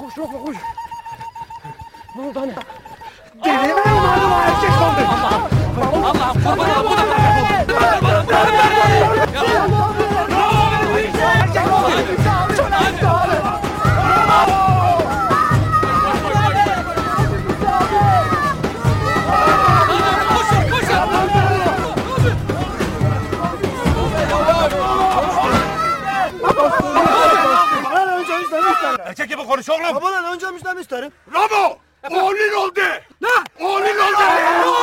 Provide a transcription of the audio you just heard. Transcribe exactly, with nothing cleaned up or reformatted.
koş Rafa koş. Ne oldu anne? Deli mi umarım erkek oldu? Allah'ım kurban ol. Bu da Erkek oldu. Babadan önce müjdemi isterim. Erkek gibi konuş oğlum. Babadan önce müjdemi isterim. Ramo! Oğlun oldu. Ne? Oğlun oldu.